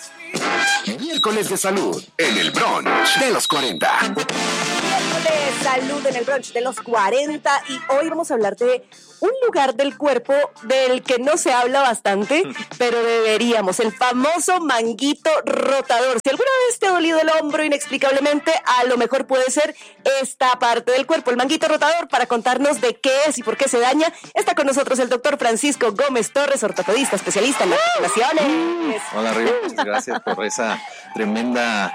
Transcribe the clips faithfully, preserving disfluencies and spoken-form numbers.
Miércoles de salud en el brunch de los cuarenta. Miércoles de salud en el brunch de los cuarenta y hoy vamos a hablar de un lugar del cuerpo del que no se habla bastante, pero deberíamos, el famoso manguito rotador. Si alguna vez te ha dolido el hombro inexplicablemente, a lo mejor puede ser esta parte del cuerpo, el manguito rotador. Para contarnos de qué es y por qué se daña, está con nosotros el doctor Francisco Gómez Torres, ortopedista, especialista en articulaciones. Hola, Río, gracias por esa tremenda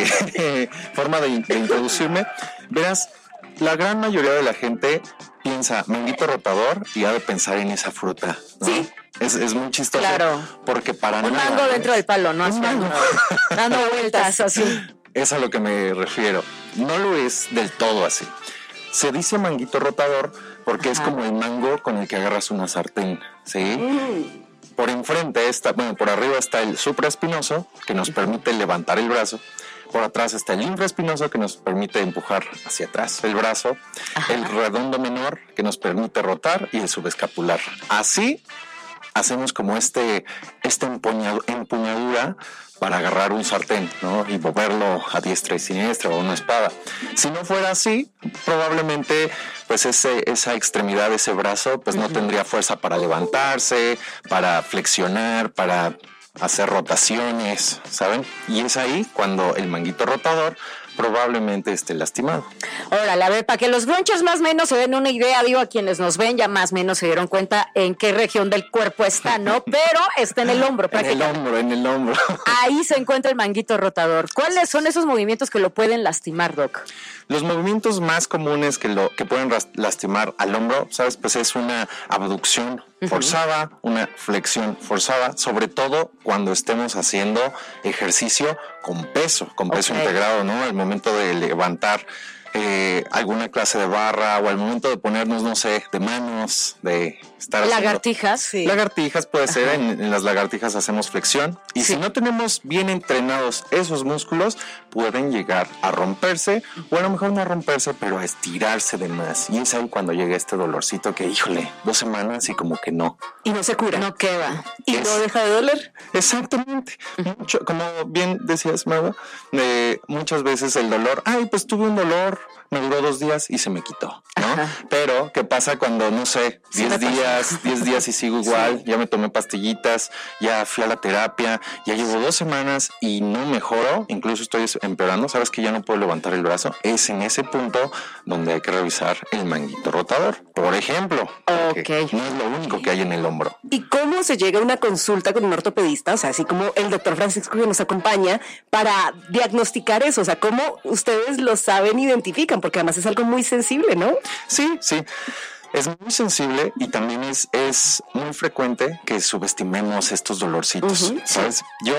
eh, forma de, de introducirme. Verás, la gran mayoría de la gente piensa manguito rotador y ha de pensar en esa fruta, ¿no? Sí. Es, es muy chistoso. Claro. Porque para un nada... Un mango dentro del palo, ¿no? Un mango. Dando vueltas así. Es a lo que me refiero. No lo es del todo así. Se dice manguito rotador porque Ajá. es como el mango con el que agarras una sartén, ¿sí? Mm. Por enfrente está, bueno, por arriba está el supraespinoso, que nos permite levantar el brazo. Por atrás está el infraespinoso, que nos permite empujar hacia atrás el brazo. Ajá. El redondo menor, que nos permite rotar, y el subescapular. Así hacemos como este, esta empuñadura para agarrar un sartén, ¿no? Y moverlo a diestra y siniestra o una espada. Si no fuera así, probablemente pues ese, esa extremidad, ese brazo, pues uh-huh. no tendría fuerza para levantarse, para flexionar, para hacer rotaciones, ¿saben? Y es ahí cuando el manguito rotador probablemente esté lastimado. Órale, a ver, para que los brunchers más o menos se den una idea, digo, a quienes nos ven ya más o menos se dieron cuenta en qué región del cuerpo está, ¿no? Pero está en el hombro, prácticamente. En el hombro, en el hombro. Ahí se encuentra el manguito rotador. ¿Cuáles son esos movimientos que lo pueden lastimar, Doc? Los movimientos más comunes que lo que pueden lastimar al hombro, ¿sabes? Pues es una abducción forzada, uh-huh. una flexión forzada, sobre todo cuando estemos haciendo ejercicio con peso, con peso okay. integrado, ¿no? Al momento de levantar eh, alguna clase de barra o al momento de ponernos, no sé, de manos, de estar lagartijas, haciendo... sí. Lagartijas puede Ajá. ser, en, en las lagartijas hacemos flexión y sí. si no tenemos bien entrenados esos músculos, pueden llegar a romperse o a lo mejor no a romperse, pero a estirarse de más. Y es ahí cuando llega este dolorcito que, híjole, dos semanas y como que no. Y no se cura. No queda. ¿Y es, no deja de doler? Exactamente. Uh-huh. Mucho, como bien decías, Maga, eh, muchas veces el dolor, ay, pues tuve un dolor, me duró dos días y se me quitó, ¿no? Ajá. Pero, ¿qué pasa cuando, no sé, diez días, diez días y sigo igual? Sí. Ya me tomé pastillitas, ya fui a la terapia, ya llevo dos semanas y no mejoro, incluso estoy empeorando, ¿sabes que ya no puedo levantar el brazo? Es en ese punto donde hay que revisar el manguito rotador, por ejemplo. Okay. No es lo único que hay en el hombro. ¿Y cómo se llega a una consulta con un ortopedista? O sea, así como el doctor Francisco que nos acompaña para diagnosticar eso, o sea, ¿cómo ustedes lo saben, identifican? Porque además es algo muy sensible, ¿no? Sí, sí. Es muy sensible y también es, es muy frecuente que subestimemos estos dolorcitos, uh-huh, ¿sabes? Sí. Yo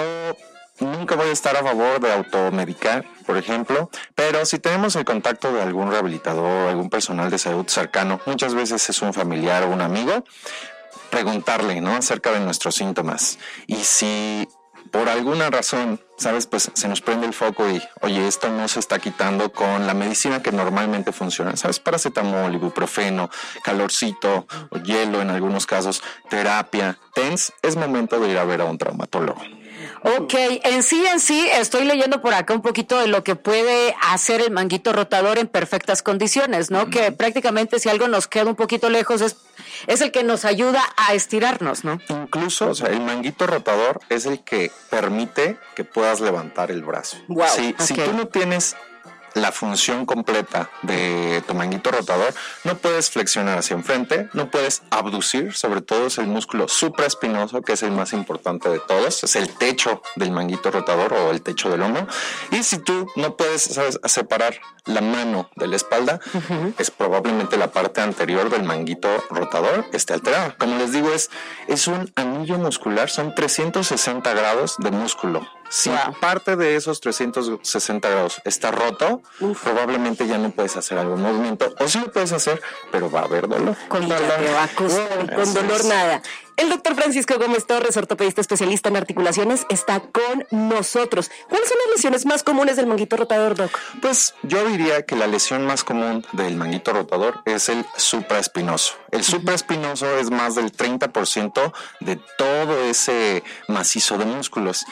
nunca voy a estar a favor de automedicar, por ejemplo, pero si tenemos el contacto de algún rehabilitador, algún personal de salud cercano, muchas veces es un familiar o un amigo, preguntarle, ¿no?, acerca de nuestros síntomas. Y si por alguna razón, ¿sabes? Pues se nos prende el foco y, oye, esto no se está quitando con la medicina que normalmente funciona, ¿sabes? Paracetamol, ibuprofeno, calorcito o hielo en algunos casos, terapia, TENS, es momento de ir a ver a un traumatólogo. Ok, en sí, en sí, estoy leyendo por acá un poquito de lo que puede hacer el manguito rotador en perfectas condiciones, ¿no? Uh-huh. Que prácticamente si algo nos queda un poquito lejos es, es el que nos ayuda a estirarnos, ¿no? Incluso, o sea, el manguito rotador es el que permite que puedas levantar el brazo. Wow. Si, okay. si tú no tienes la función completa de tu manguito rotador, no puedes flexionar hacia enfrente, no puedes abducir, sobre todo es el músculo supraespinoso, que es el más importante de todos, es el techo del manguito rotador o el techo del hombro, y si tú no puedes, sabes, separar la mano de la espalda, uh-huh. es probablemente la parte anterior del manguito rotador esté alterada. Como les digo, es, es un anillo muscular, son trescientos sesenta grados de músculo. Si wow. parte de esos trescientos sesenta grados está roto, Uf. probablemente ya no puedes hacer algún movimiento, o sí lo puedes hacer, pero va a haber dolor. Con dolor, te va a costar, con dolor es. nada. El doctor Francisco Gómez Torres, ortopedista especialista en articulaciones, está con nosotros. ¿Cuáles son las lesiones más comunes del manguito rotador, Doc? Pues yo diría que la lesión más común del manguito rotador es el supraespinoso. El uh-huh. supraespinoso es más del treinta por ciento de todo ese macizo de músculos.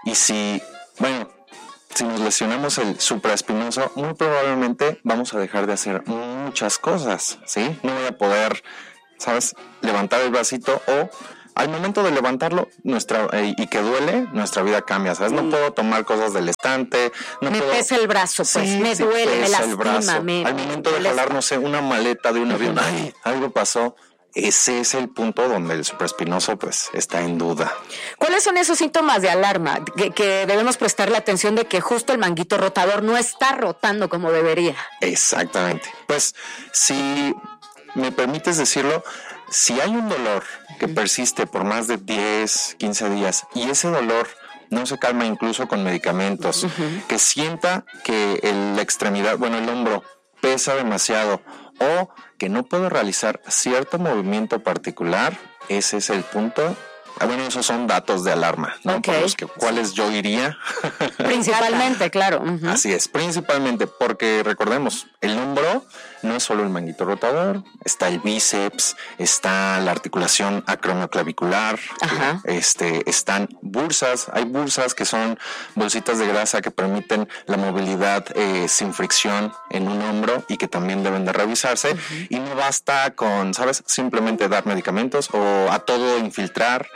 Y si, bueno, si nos lesionamos el supraespinoso, muy probablemente vamos a dejar de hacer muchas cosas, ¿sí? No voy a poder, ¿sabes?, levantar el bracito o al momento de levantarlo nuestra eh, y que duele, nuestra vida cambia, ¿sabes? Mm. No puedo tomar cosas del estante. No me puedo... pesa el brazo, pues, sí, me sí duele, me lastima. Me, al momento me de jalar, no sé, una maleta de un avión, ¡ay! Algo pasó. Ese es el punto donde el supraespinoso pues está en duda. ¿Cuáles son esos síntomas de alarma que, que debemos prestarle atención de que justo el manguito rotador no está rotando como debería? Exactamente. Pues si me permites decirlo, si hay un dolor que persiste por más de diez, quince días y ese dolor no se calma incluso con medicamentos, uh-huh. que sienta que el, la extremidad, bueno, el hombro pesa demasiado o que no puedo realizar cierto movimiento particular, ese es el punto. Ah, bueno, esos son datos de alarma, ¿no? Okay. Por los que, cuales yo iría. Principalmente, claro. Uh-huh. Así es, principalmente porque recordemos, el hombro no es solo el manguito rotador, está el bíceps, está la articulación acromioclavicular, Ajá. este, están bursas, hay bursas que son bolsitas de grasa que permiten la movilidad eh, sin fricción en un hombro y que también deben de revisarse. Uh-huh. Y no basta con, ¿sabes?, simplemente dar medicamentos o a todo infiltrar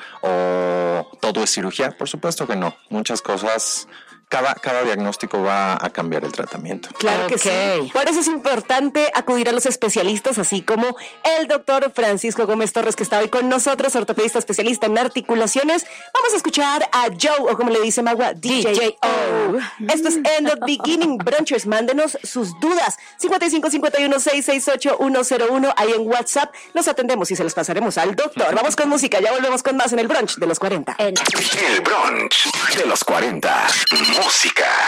o todo es cirugía. Por supuesto que no, muchas cosas. Cada, cada diagnóstico va a cambiar el tratamiento. Claro que okay. sí. Por eso es importante acudir a los especialistas, así como el doctor Francisco Gómez Torres, que está hoy con nosotros, ortopedista especialista en articulaciones. Vamos a escuchar a Joe, o como le dice Magua, D J O. Esto es In the Beginning. Brunchers, mándenos sus dudas. cincuenta y cinco, cincuenta y uno, seiscientos sesenta y ocho, ciento uno. Ahí en WhatsApp los atendemos y se los pasaremos al doctor. Vamos con música, ya volvemos con más en el brunch de los cuarenta. El brunch de los cuarenta. Música.